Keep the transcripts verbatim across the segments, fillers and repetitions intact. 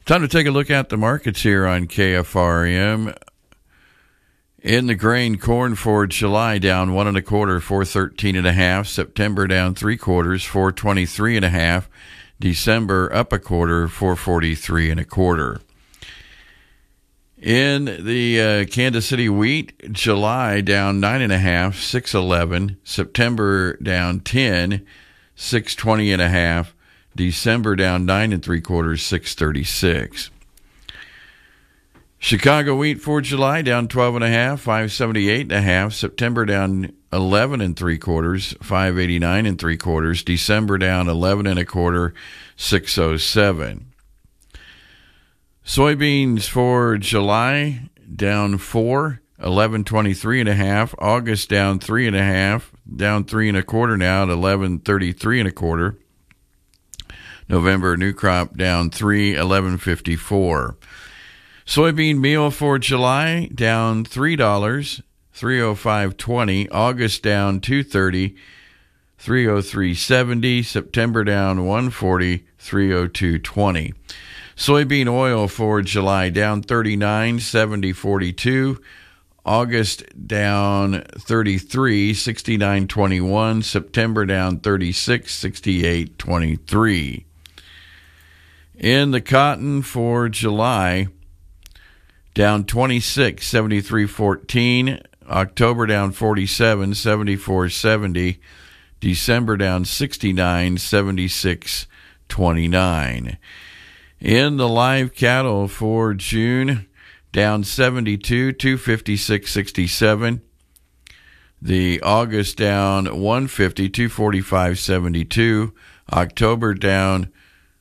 Time to take a look at the markets here on K F R M. In the grain, corn for July down one and a quarter, four thirteen and a half. September down three quarters, four twenty three and a half. December up a quarter, four forty three and a quarter. In the uh, Kansas City wheat, July down nine and a half, six eleven. September down ten, six twenty and a half. December down nine and three quarters, six thirty-six. Chicago wheat for July down twelve and a half, five seventy-eight and a half. September down eleven and three quarters, five eighty-nine and three quarters. December down eleven and a quarter, six oh seven. Soybeans for July down four, eleven twenty-three and a half. August down three and a half, down three and a quarter now at eleven thirty-three and a quarter. November new crop down three, eleven fifty-four. Soybean meal for July down three dollars, three oh five twenty. August down two thirty, three oh three seventy. September down one forty, three oh two twenty. Soybean oil for July down thirty-nine, seventy forty-two. August down thirty-three, sixty-nine twenty-one. September down thirty-six, sixty-eight twenty-three. In the cotton for July, down twenty-six, seventy-three fourteen. October down forty-seven, seventy-four seventy. December down sixty-nine, seventy-six twenty-nine. In the live cattle for June, down seventy-two, two fifty-six sixty-seven. The August down one fifty, two forty-five seventy-two. October down,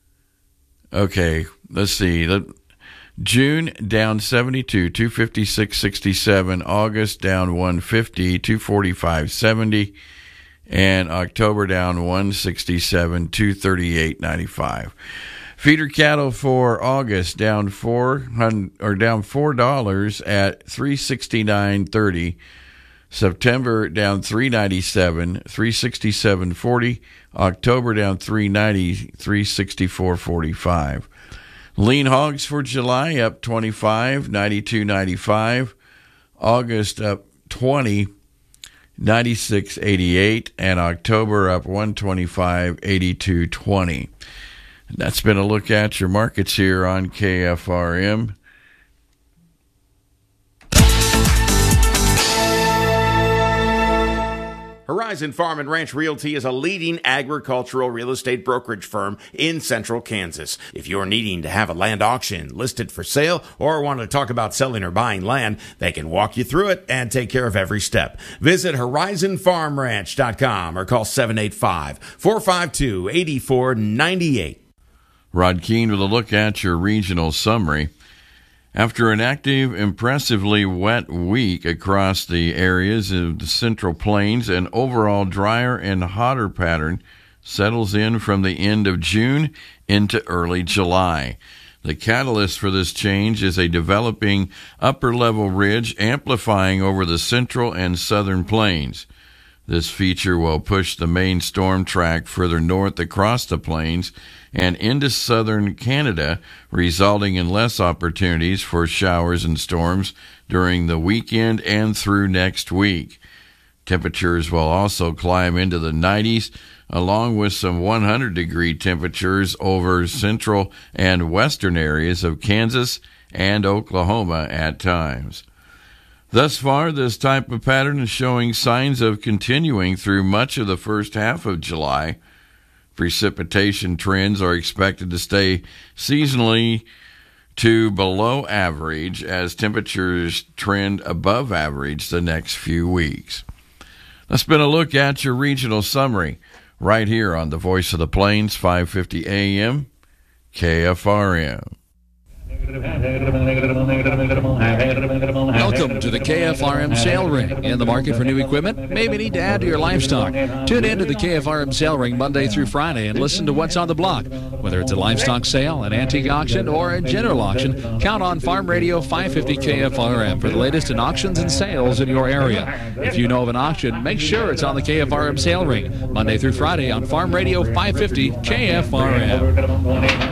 okay, let's see. June down seventy-two, two fifty-six sixty-seven. August down one fifty, two forty-five seventy. And October down one sixty-seven, two thirty-eight ninety-five. Feeder cattle for August down four hundred or down four dollars at three sixty-nine thirty. September down three ninety-seven, three sixty-seven forty. October down three ninety, three sixty-four forty-five. Lean hogs for July up twenty-five, ninety-two ninety-five. August up twenty, ninety-six eighty-eight, and October up one twenty-five, eighty-two twenty. That's been a look at your markets here on K F R M. Horizon Farm and Ranch Realty is a leading agricultural real estate brokerage firm in central Kansas. If you're needing to have a land auction listed for sale or want to talk about selling or buying land, they can walk you through it and take care of every step. Visit horizon farm ranch dot com or call seven eight five, four five two, eight four nine eight. Rod Keene with a look at your regional summary. After an active, impressively wet week across the areas of the Central Plains, an overall drier and hotter pattern settles in from the end of June into early July. The catalyst for this change is a developing upper-level ridge amplifying over the central and southern plains. This feature will push the main storm track further north across the plains and into southern Canada, resulting in less opportunities for showers and storms during the weekend and through next week. Temperatures will also climb into the nineties, along with some one hundred degree temperatures over central and western areas of Kansas and Oklahoma at times. Thus far, this type of pattern is showing signs of continuing through much of the first half of July. Precipitation trends are expected to stay seasonally to below average as temperatures trend above average the next few weeks. That's been a look at your regional summary right here on the Voice of the Plains, five fifty A M, K F R M. Welcome to the K F R M Sale Ring. In the market for new equipment? Maybe need to add to your livestock. Tune in to the K F R M Sale Ring Monday through Friday and listen to what's on the block. Whether it's a livestock sale, an antique auction, or a general auction, count on Farm Radio five fifty K F R M for the latest in auctions and sales in your area. If you know of an auction, make sure it's on the K F R M Sale Ring Monday through Friday on Farm Radio five fifty K F R M.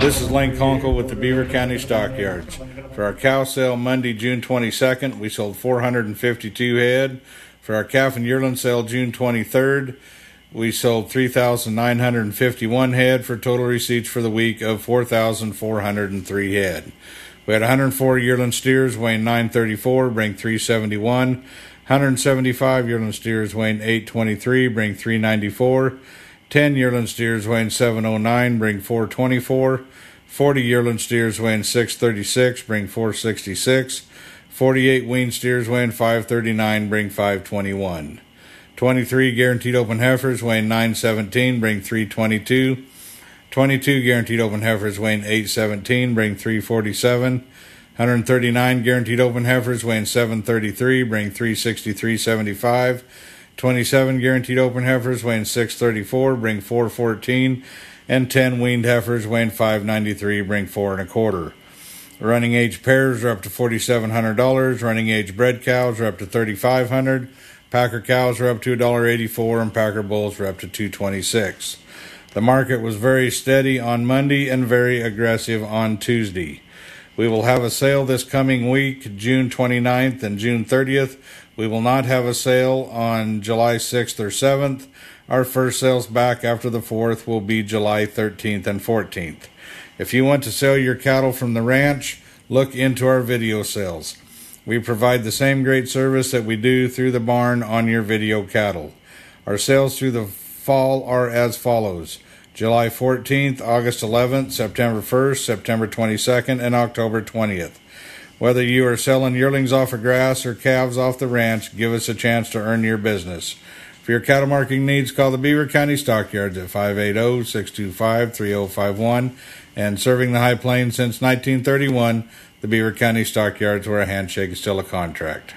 This is Lane Conkle with the Beaver County Stockyards. For our cow sale Monday, June twenty-second, we sold four hundred fifty-two head. For our calf and yearling sale June twenty-third, we sold three thousand nine hundred fifty-one head for total receipts for the week of four thousand four hundred three head. We had one hundred four yearling steers weighing nine thirty-four, bring three seventy-one. one hundred seventy-five yearling steers weighing eight twenty-three, bring three ninety-four. ten yearling steers weighing seven oh nine, bring four twenty-four. forty yearling steers weighing six thirty-six, bring four sixty-six. forty-eight wean steers weighing five thirty-nine, bring five twenty-one. twenty-three guaranteed open heifers weighing nine seventeen, bring three twenty-two. twenty-two guaranteed open heifers weighing eight seventeen, bring three forty-seven. one hundred thirty-nine guaranteed open heifers weighing seven thirty-three, bring three sixty-three seventy-five. twenty-seven guaranteed open heifers weighing six thirty-four, bring four fourteen, and ten weaned heifers weighing five ninety-three, bring four and a quarter. Running age pairs are up to forty-seven hundred dollars. Running age bred cows are up to thirty-five hundred dollars. Packer cows are up to one dollar eighty-four, and Packer bulls are up to two twenty-six. The market was very steady on Monday and very aggressive on Tuesday. We will have a sale this coming week, June twenty-ninth and June thirtieth. We will not have a sale on July sixth or seventh. Our first sales back after the fourth will be July thirteenth and fourteenth. If you want to sell your cattle from the ranch, look into our video sales. We provide the same great service that we do through the barn on your video cattle. Our sales through the fall are as follows: July fourteenth, August eleventh, September first, September twenty-second, and October twentieth. Whether you are selling yearlings off of grass or calves off the ranch, give us a chance to earn your business. For your cattle marking needs, call the Beaver County Stockyards at five eight zero, six two five, three zero five one. And serving the High Plains since nineteen thirty-one, the Beaver County Stockyards, where a handshake is still a contract.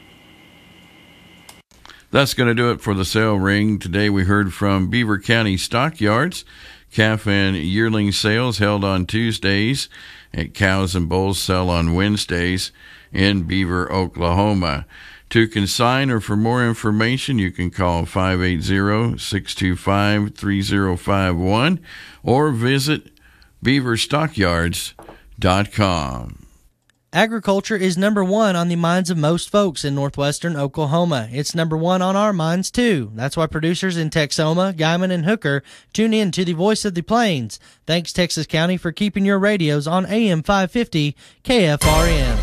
That's going to do it for the sale ring. Today we heard from Beaver County Stockyards. Calf and yearling sales held on Tuesdays, and cows and bulls sell on Wednesdays in Beaver, Oklahoma. To consign or for more information, you can call five eight zero, six two five, three zero five one or visit beaver stockyards dot com. Agriculture is number one on the minds of most folks in northwestern Oklahoma. It's number one on our minds, too. That's why producers in Texoma, Guyman, and Hooker tune in to the Voice of the Plains. Thanks, Texas County, for keeping your radios on A M five fifty K F R N.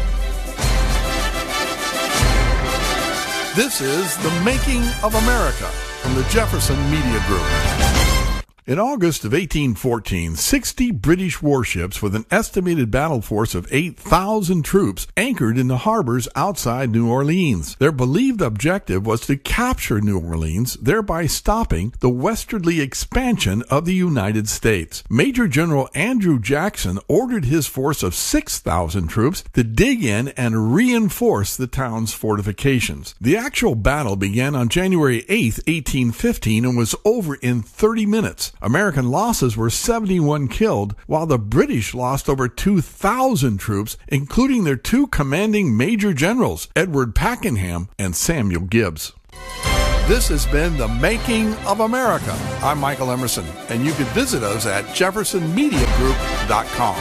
This is The Making of America from the Jefferson Media Group. In August of eighteen fourteen, sixty British warships with an estimated battle force of eight thousand troops anchored in the harbors outside New Orleans. Their believed objective was to capture New Orleans, thereby stopping the westerly expansion of the United States. Major General Andrew Jackson ordered his force of six thousand troops to dig in and reinforce the town's fortifications. The actual battle began on January eighth, eighteen fifteen, and was over in thirty minutes. American losses were seventy-one killed, while the British lost over two thousand troops, including their two commanding major generals, Edward Pakenham and Samuel Gibbs. This has been The Making of America. I'm Michael Emerson, and you can visit us at jefferson media group dot com.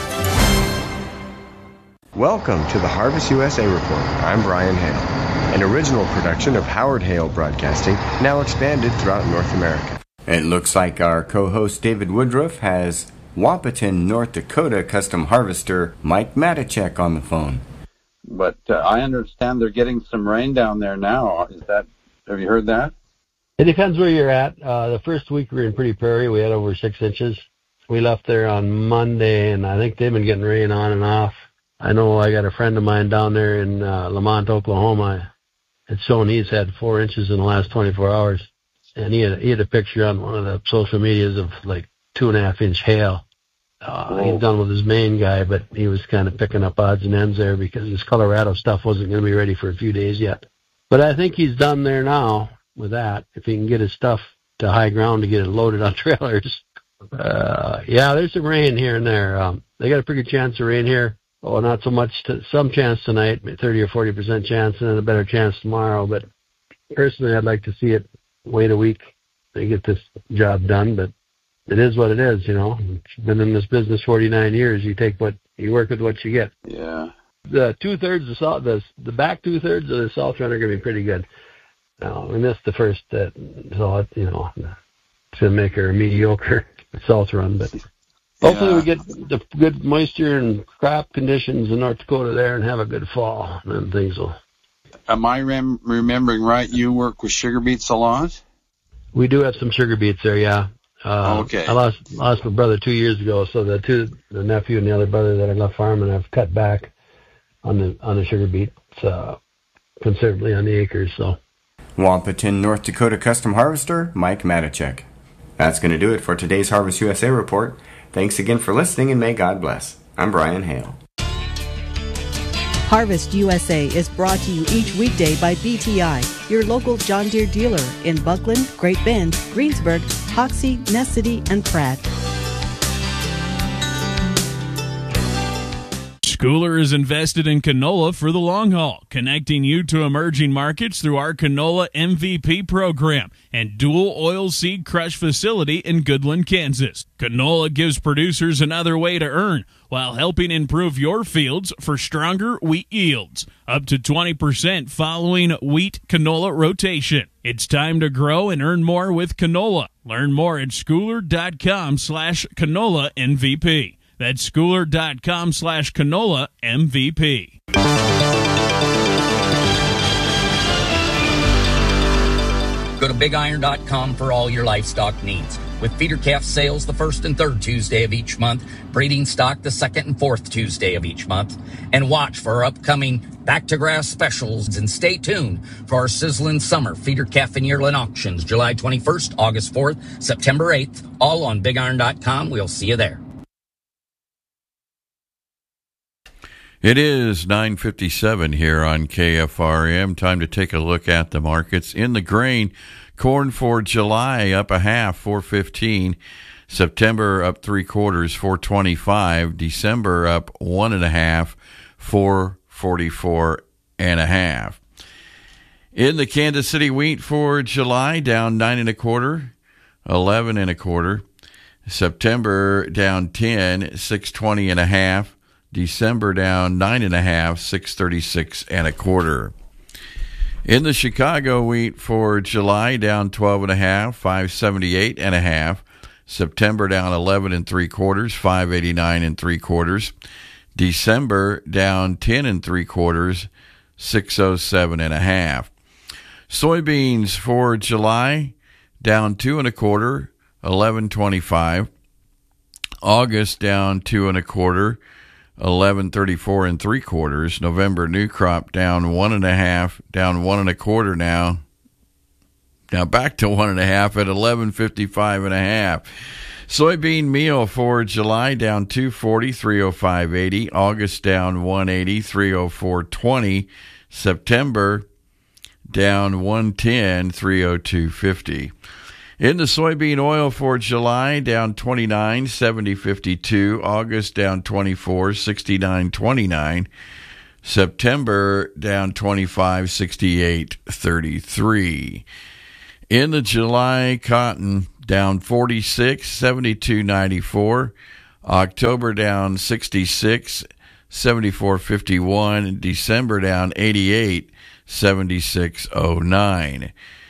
Welcome to the Harvest U S A Report. I'm Brian Hale, an original production of Howard Hale Broadcasting, now expanded throughout North America. It looks like our co-host David Woodruff has Wahpeton, North Dakota custom harvester Mike Matichek on the phone. But uh, I understand they're getting some rain down there now. Is that? Have you heard that? It depends where you're at. Uh, the first week we were in Pretty Prairie. We had over six inches. We left there on Monday, and I think they've been getting rain on and off. I know I got a friend of mine down there in uh, Lamont, Oklahoma. It's shown he's had four inches in the last twenty-four hours. And he had, he had a picture on one of the social medias of like two and a half inch hail. Uh, he's done with his main guy, but he was kind of picking up odds and ends there because his Colorado stuff wasn't going to be ready for a few days yet. But I think he's done there now with that. If he can get his stuff to high ground to get it loaded on trailers. Uh, yeah, there's some rain here and there. Um, they got a pretty good chance of rain here. Oh, not so much, to, some chance tonight, thirty or forty percent chance, and then a better chance tomorrow. But personally, I'd like to see it wait a week to get this job done, but it is what it is, you know. Been in this business forty-nine years. You take what you work with, what you get. Yeah. The two thirds of salt, the the back two thirds of the salt run are going to be pretty good. Now we missed the first, uh, so it, you know, to make her a mediocre salt run, but hopefully yeah. we get the good moisture and crop conditions in North Dakota there and have a good fall, and then things will. Am I rem- remembering right? You work with sugar beets a lot. We do have some sugar beets there, yeah. Uh, okay. I lost lost my brother two years ago, so the two, the nephew and the other brother that I left farming, I've cut back on the on the sugar beets uh, considerably on the acres. So. Wapaton, North Dakota Custom Harvester, Mike Matichek. That's going to do it for today's Harvest U S A report. Thanks again for listening, and may God bless. I'm Brian Hale. Harvest U S A is brought to you each weekday by B T I, your local John Deere dealer in Buckland, Great Bend, Greensburg, Hoxie, Ness City, and Pratt. Schooler is invested in canola for the long haul, connecting you to emerging markets through our Canola M V P program and dual oil seed crush facility in Goodland, Kansas. Canola gives producers another way to earn while helping improve your fields for stronger wheat yields, up to twenty percent following wheat canola rotation. It's time to grow and earn more with canola. Learn more at schooler.com slash canola MVP. That's schooler.com slash canola MVP. Go to big iron dot com for all your livestock needs. With feeder calf sales the first and third Tuesday of each month, breeding stock the second and fourth Tuesday of each month. And watch for our upcoming back to grass specials, and stay tuned for our sizzling summer feeder calf and yearling auctions July twenty-first, August fourth, September eighth, all on big iron dot com. We'll see you there. It is nine fifty-seven here on K F R M. Time to take a look at the markets. In the grain, corn for July up a half, four fifteen. September up three quarters, four twenty-five. December up one and a half, four forty-four and a half. In the Kansas City wheat for July, down nine and a quarter, eleven and a quarter. September down ten, six twenty and a half. December down nine and a half, six thirty-six and a quarter. In the Chicago wheat for July, down twelve and a half, five seventy-eight and a half. September down eleven and three quarters, five eighty-nine and three quarters. December down ten and three quarters, six oh seven and a half. Soybeans for July, down two and a quarter, eleven twenty-five. August down two and a quarter, eleven thirty-four and three quarters. November new crop down one and a half, down one and a quarter now. Now back to one and a half at eleven fifty-five and a half. Soybean meal for July down two forty, three oh five eighty. August down one eighty, three oh four twenty. September down one ten, three oh two fifty. In the soybean oil for July, down twenty-nine, seventy fifty-two. August down twenty-four, sixty-nine twenty-nine. September down twenty-five, sixty-eight thirty-three. In the July cotton, down forty-six, seventy-two ninety-four. October down sixty-six, seventy-four fifty-one. December down eighty-eight, seventy-six oh nine.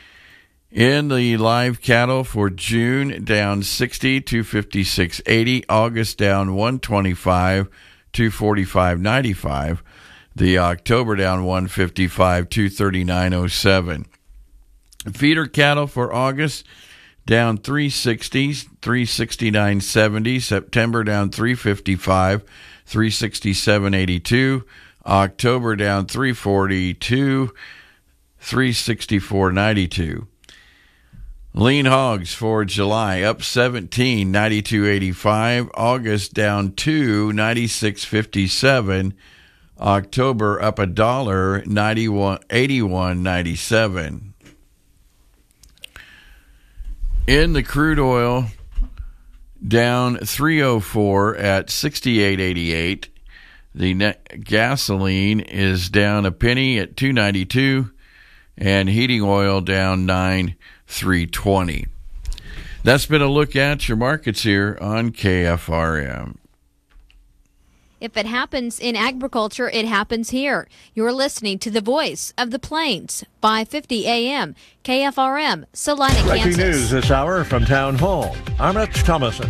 In the live cattle for June, down sixty, two fifty-six eighty. August down one twenty-five, two forty-five ninety-five. The October down one fifty-five, two thirty-nine oh seven. Feeder cattle for August down three sixty, three sixty-nine seventy. September down three fifty-five, three sixty-seven eighty-two. October down three forty-two, three sixty-four ninety-two. Lean hogs for July up seventeen, ninety-two eighty-five. August down two, ninety-six fifty-seven. October up a dollar, ninety-one eighty-one ninety-seven. In the crude oil, down three oh four at sixty-eight eighty-eight. The net gasoline is down a penny at two ninety-two, and heating oil down nine, three twenty. That's been a look at your markets here on K F R M. If it happens in agriculture, it happens here. You're listening to the voice of the Plains, five fifty A M, K F R M, Salina, Breaking Kansas. news this hour from Town Hall. I'm Rich Thomason.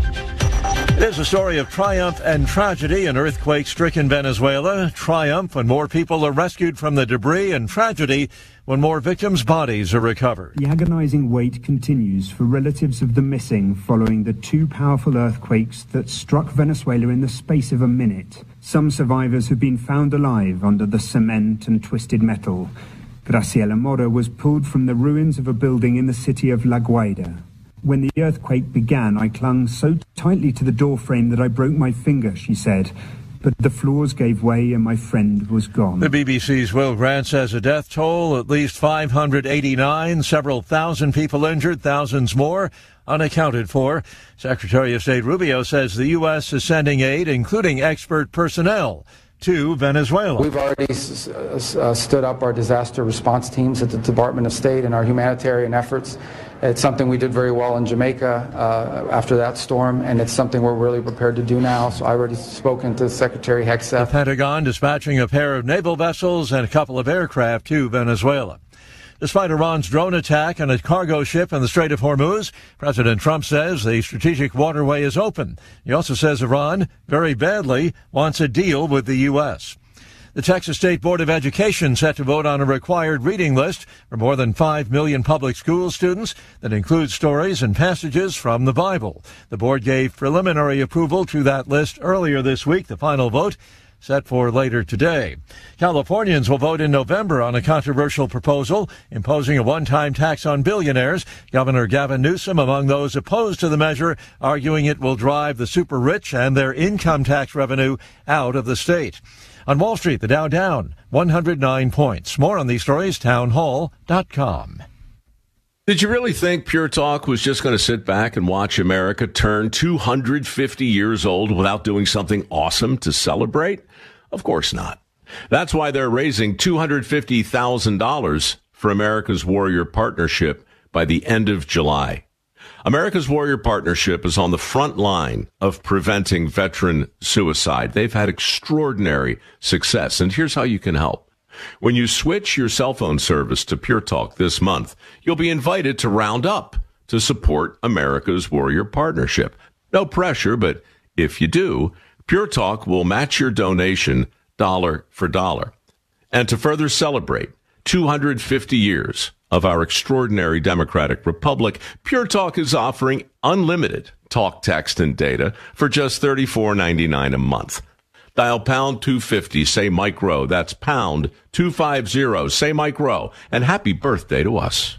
It is a story of triumph and tragedy in earthquake-stricken Venezuela. Triumph when more people are rescued from the debris, and tragedy when more victims' bodies are recovered. The agonizing wait continues for relatives of the missing following the two powerful earthquakes that struck Venezuela in the space of a minute. Some survivors have been found alive under the cement and twisted metal. Graciela Mora was pulled from the ruins of a building in the city of La Guaira. When the earthquake began, I clung so tightly to the doorframe that I broke my finger, she said. But the floors gave way and my friend was gone. The B B C's Will Grant says a death toll, at least five hundred eighty-nine, several thousand people injured, thousands more unaccounted for. Secretary of State Rubio says the U S is sending aid, including expert personnel, to Venezuela. We've already uh, stood up our disaster response teams at the Department of State and our humanitarian efforts. It's something we did very well in Jamaica uh, after that storm, and it's something we're really prepared to do now. So I've already spoken to Secretary Hegseth. The Pentagon dispatching a pair of naval vessels and a couple of aircraft to Venezuela. Despite Iran's drone attack on a cargo ship in the Strait of Hormuz, President Trump says the strategic waterway is open. He also says Iran, very badly, wants a deal with the U S. The Texas State Board of Education set to vote on a required reading list for more than five million public school students that includes stories and passages from the Bible. The board gave preliminary approval to that list earlier this week. The final vote set for later today. Californians will vote in November on a controversial proposal imposing a one-time tax on billionaires. Governor Gavin Newsom among those opposed to the measure, arguing it will drive the super rich and their income tax revenue out of the state. On Wall Street, the Dow down one hundred nine points. More on these stories, town hall dot com. Did you really think Pure Talk was just going to sit back and watch America turn two hundred fifty years old without doing something awesome to celebrate? Of course not. That's why they're raising two hundred fifty thousand dollars for America's Warrior Partnership by the end of July. America's Warrior Partnership is on the front line of preventing veteran suicide. They've had extraordinary success, and here's how you can help. When you switch your cell phone service to Pure Talk this month, you'll be invited to round up to support America's Warrior Partnership. No pressure, but if you do, Pure Talk will match your donation dollar for dollar. And to further celebrate two hundred fifty years of our extraordinary democratic republic, Pure Talk is offering unlimited talk, text, and data for just thirty-four ninety-nine a month. Dial pound two fifty, say Mike Rowe. That's pound two fifty, say Mike Rowe. And happy birthday to us.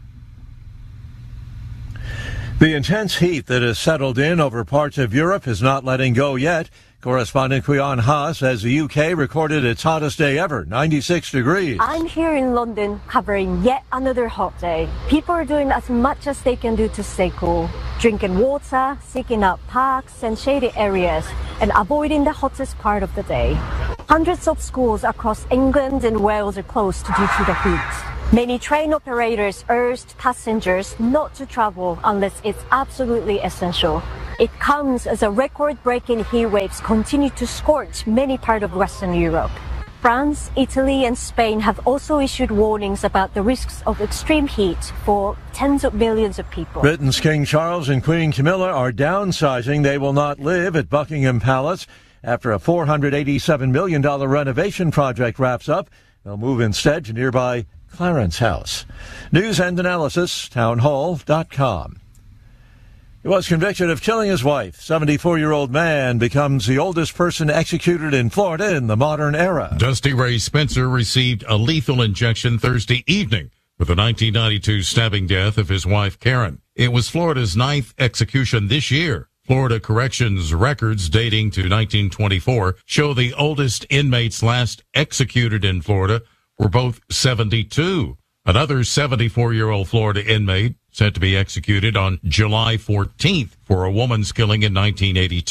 The intense heat that has settled in over parts of Europe is not letting go yet. Correspondent Quion Ha says the U K recorded its hottest day ever, ninety-six degrees. I'm here in London covering yet another hot day. People are doing as much as they can do to stay cool. Drinking water, seeking out parks and shady areas, and avoiding the hottest part of the day. Hundreds of schools across England and Wales are closed due to the heat. Many train operators urged passengers not to travel unless it's absolutely essential. It comes as a record-breaking heat waves continue to scorch many parts of Western Europe. France, Italy, and Spain have also issued warnings about the risks of extreme heat for tens of millions of people. Britain's King Charles and Queen Camilla are downsizing. They will not live at Buckingham Palace. After a four hundred eighty-seven million dollars renovation project wraps up, they'll move instead to nearby Clarence House. News and analysis, town hall dot com. He was convicted of killing his wife. seventy-four-year-old man becomes the oldest person executed in Florida in the modern era. Dusty Ray Spencer received a lethal injection Thursday evening with the nineteen ninety-two stabbing death of his wife, Karen. It was Florida's ninth execution this year. Florida Corrections records dating to nineteen twenty-four show the oldest inmates last executed in Florida were both seventy-two. Another seventy-four-year-old Florida inmate set to be executed on July fourteenth for a woman's killing in nineteen eighty-two.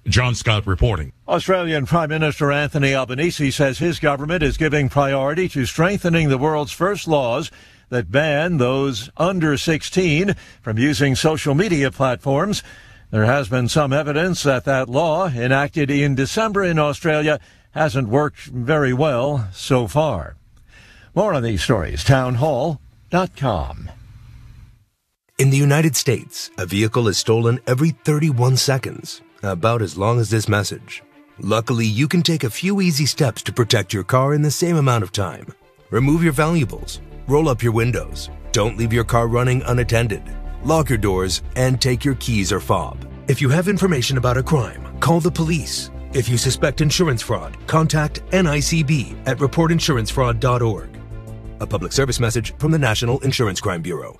John Scott reporting. Australian Prime Minister Anthony Albanese says his government is giving priority to strengthening the world's first laws that ban those under sixteen from using social media platforms. There has been some evidence that that law, enacted in December in Australia, hasn't worked very well so far. More on these stories, town hall dot com. In the United States, a vehicle is stolen every thirty-one seconds, about as long as this message. Luckily, you can take a few easy steps to protect your car in the same amount of time. Remove your valuables, roll up your windows, don't leave your car running unattended, lock your doors, and take your keys or fob. If you have information about a crime, call the police. If you suspect insurance fraud, contact N I C B at report insurance fraud dot org. A public service message from the National Insurance Crime Bureau.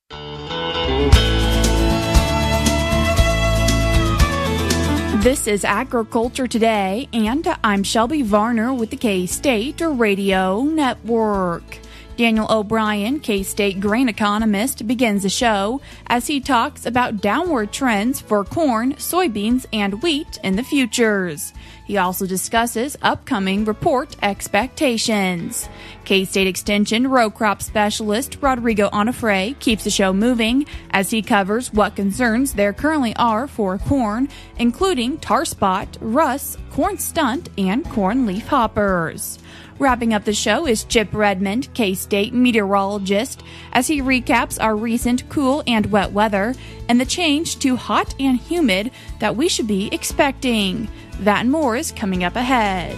This is Agriculture Today, and I'm Shelby Varner with the K-State Radio Network. Daniel O'Brien, K-State grain economist, begins the show as he talks about downward trends for corn, soybeans, and wheat in the futures. He also discusses upcoming report expectations. K-State Extension row crop specialist Rodrigo Onofre keeps the show moving as he covers what concerns there currently are for corn, including tar spot, rust, corn stunt, and corn leaf hoppers. Wrapping up the show is Chip Redmond, K-State meteorologist, as he recaps our recent cool and wet weather and the change to hot and humid that we should be expecting. That and more is coming up ahead.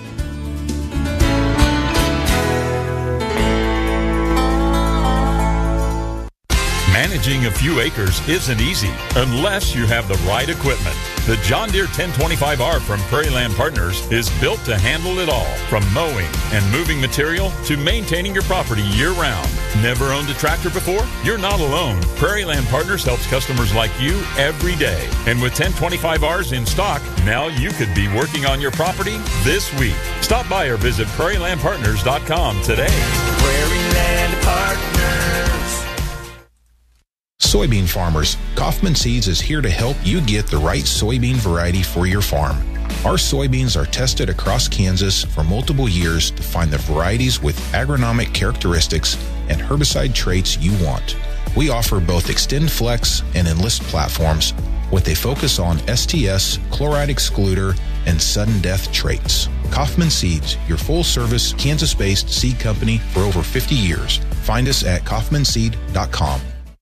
Managing a few acres isn't easy unless you have the right equipment. The John Deere ten twenty-five R from Prairie Land Partners is built to handle it all, from mowing and moving material to maintaining your property year-round. Never owned a tractor before? You're not alone. Prairie Land Partners helps customers like you every day. And with ten twenty-five Rs in stock, now you could be working on your property this week. Stop by or visit prairie land partners dot com today. Prairie Land Partners. Soybean farmers, Kaufman Seeds is here to help you get the right soybean variety for your farm. Our soybeans are tested across Kansas for multiple years to find the varieties with agronomic characteristics and herbicide traits you want. We offer both Extend Flex and Enlist platforms with a focus on S T S, chloride excluder, and sudden death traits. Kaufman Seeds, your full-service Kansas-based seed company for over fifty years. Find us at kaufman seed dot com.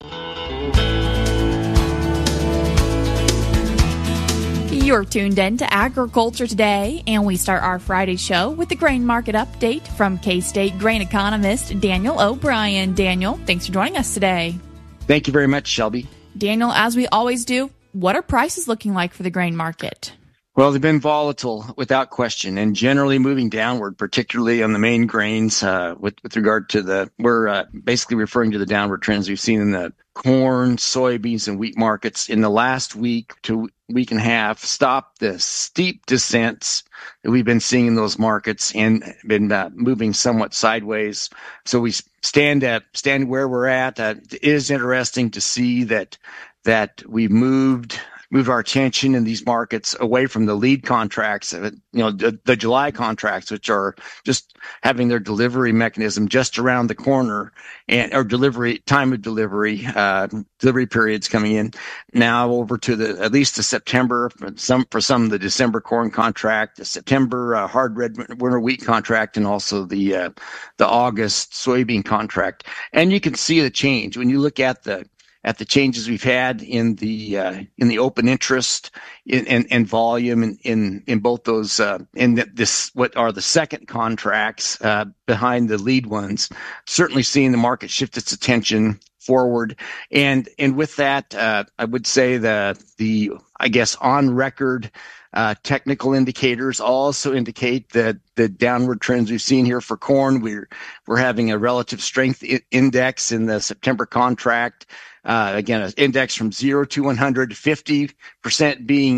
You're tuned in to Agriculture Today, and we start our Friday show with the grain market update from K-State grain economist Daniel O'Brien. Daniel, thanks for joining us today. Thank you very much, Shelby. Daniel, as we always do, what are prices looking like for the grain market? Well, they've been volatile without question and generally moving downward, particularly on the main grains uh, with, with regard to the, we're uh, basically referring to the downward trends we've seen in the corn, soybeans, and wheat markets in the last week to week and a half. Stopped the steep descents that we've been seeing in those markets and been uh, moving somewhat sideways. So we stand at, stand where we're at. Uh, it is interesting to see that, that we've moved move our attention in these markets away from the lead contracts, you know, the, the July contracts, which are just having their delivery mechanism just around the corner, and or delivery time of delivery, uh, delivery periods coming in now over to the at least the September for some for some of the December corn contract, the September uh, hard red winter wheat contract, and also the uh, the August soybean contract. And you can see the change when you look at the at the changes we've had in the uh, in the open interest in, in, in volume in, in in both those uh, in this what are the second contracts uh, behind the lead ones. Certainly seeing the market shift its attention forward, and and with that, uh, I would say that the I guess on record. Uh, technical indicators also indicate that the downward trends we've seen here for corn, we're we're having a relative strength I- index in the September contract. Uh, again, an index from zero to one hundred, fifty percent being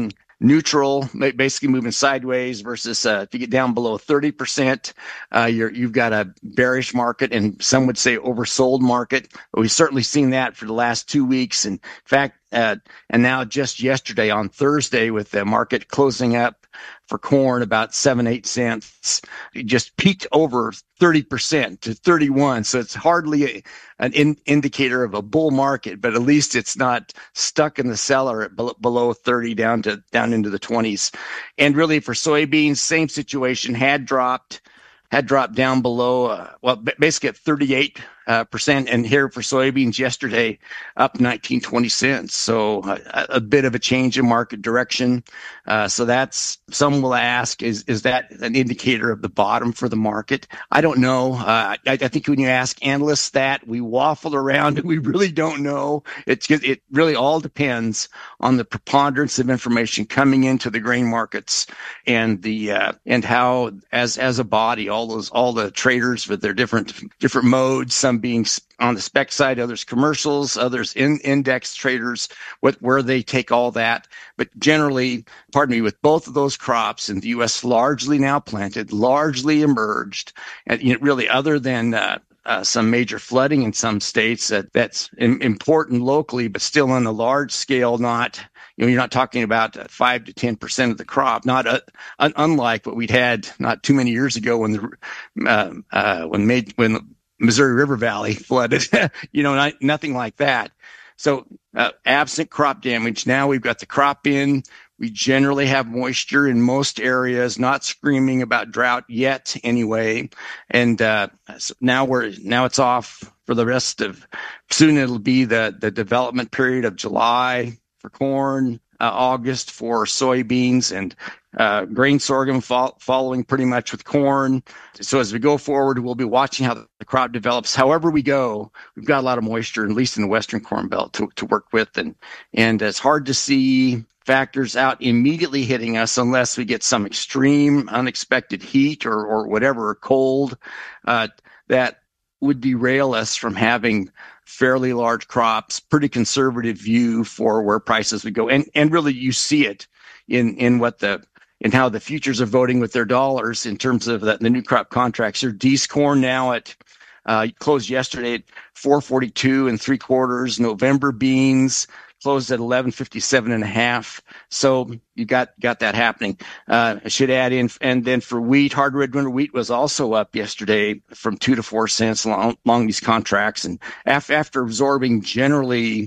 neutral, basically moving sideways, versus uh, if you get down below thirty percent, uh, you're, you've got a bearish market, and some would say oversold market. But we've certainly seen that for the last two weeks. In fact, uh, and now just yesterday on Thursday, with the market closing up for corn about seven, eight cents, it just peaked over thirty percent to thirty-one. So it's hardly a, an in, indicator of a bull market, but at least it's not stuck in the cellar at below, below thirty down to down into the twenties. And really for soybeans, same situation, had dropped, had dropped down below, uh, well, basically at thirty-eight uh, percent. And here for soybeans yesterday, up nineteen, twenty cents. So a, a bit of a change in market direction. Uh, so that's, some will ask, is, is that an indicator of the bottom for the market? I don't know. Uh, I, I think when you ask analysts that, we waffle around and we really don't know. It's, it really all depends on the preponderance of information coming into the grain markets, and the, uh, and how, as, as a body, all those, all the traders with their different, different modes, some being on the spec side, others commercials, others in index traders, what, where they take all that. But generally, pardon me, with both of those crops in the U S largely now planted, largely emerged, and you know, really other than uh, uh, some major flooding in some states, that that's in, important locally, but still on a large scale, not, you know, you're not talking about five to ten percent of the crop, not a, un, unlike what we'd had not too many years ago when the uh, uh, when made when Missouri River Valley flooded, you know, not, nothing like that. So uh, absent crop damage, now we've got the crop in. We generally have moisture in most areas, not screaming about drought yet anyway. And uh, so now we're now it's off for the rest of, soon it'll be the, the development period of July for corn, uh, August for soybeans, and uh, grain sorghum fo- following pretty much with corn. So as we go forward, we'll be watching how the crop develops. However we go, we've got a lot of moisture, at least in the Western Corn Belt, to, to work with. And, and it's hard to see factors out immediately hitting us unless we get some extreme unexpected heat or, or whatever, cold, uh, that would derail us from having fairly large crops, pretty conservative view for where prices would go. And, and really you see it in, in what the, in how the futures are voting with their dollars in terms of the, the new crop contracts. Your D's corn now at, uh, closed yesterday at four forty-two and three quarters. November beans closed at eleven fifty-seven and a half. So you got, got that happening. Uh, I should add in, and then for wheat, hard red winter wheat was also up yesterday from two to four cents along, along these contracts. And af- after absorbing generally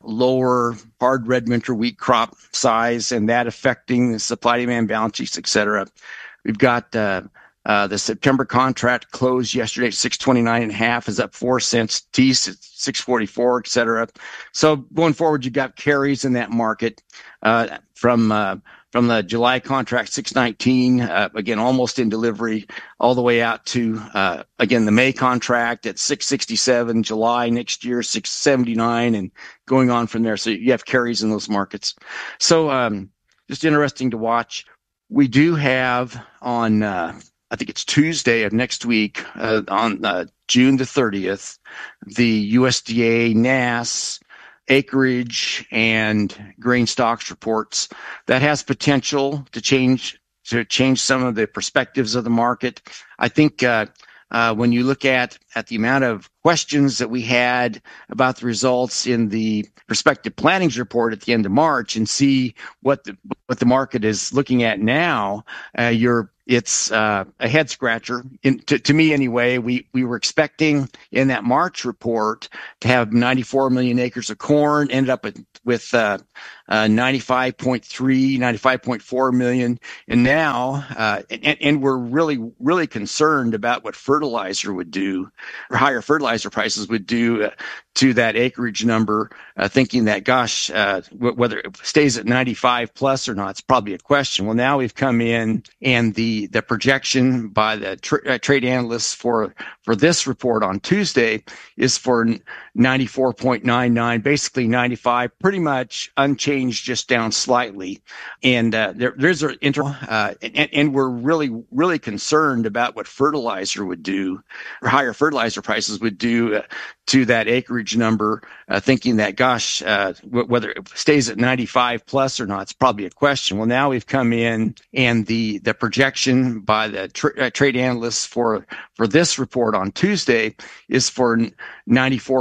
lower hard red winter wheat crop size and that affecting the supply demand balance sheets, et cetera, we've got, uh, Uh, the September contract closed yesterday at six twenty-nine and a half, is up four cents. Teas at six forty-four, et cetera. So going forward, you got carries in that market, uh, from, uh, from the July contract, six nineteen, uh, again, almost in delivery, all the way out to, uh, again, the May contract at six sixty-seven, July next year, six seventy-nine, and going on from there. So you have carries in those markets. So, um, just interesting to watch. We do have on, uh, I think it's Tuesday of next week, uh, on uh, June the thirtieth, the U S D A N A S acreage and grain stocks reports. That has potential to change to change some of the perspectives of the market. I think uh, uh, when you look at at the amount of questions that we had about the results in the prospective plannings report at the end of March, and see what the what the market is looking at now, uh, you're It's uh, a head scratcher. In, to, to me, anyway, we, we were expecting in that March report to have ninety-four million acres of corn, ended up with, with uh, uh, ninety-five point three, ninety-five point four million. And now, uh, and, and we're really, really concerned about what fertilizer would do, or higher fertilizer prices would do uh, to that acreage number, uh, thinking that, gosh, uh, w- whether it stays at ninety-five plus or not, it's probably a question. Well, now we've come in, and the The projection by the tra- uh, trade analysts for for this report on Tuesday is for ninety-four point nine nine, basically ninety-five, pretty much unchanged, just down slightly. And uh, there, there's an inter, uh, and, and we're really really concerned about what fertilizer would do, or higher fertilizer prices would do uh, to that acreage average number, uh, thinking that, gosh, uh, w- whether it stays at ninety-five plus or not, it's probably a question. Well, now we've come in, and the, the projection by the tra- uh, trade analysts for, for this report on Tuesday is for ninety-four